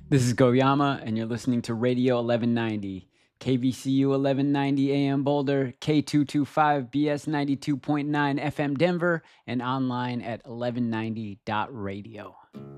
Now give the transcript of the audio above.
This is Goyama, and you're listening to Radio 1190, KVCU 1190 AM Boulder, K225 BS 92.9 FM Denver, and online at 1190.radio.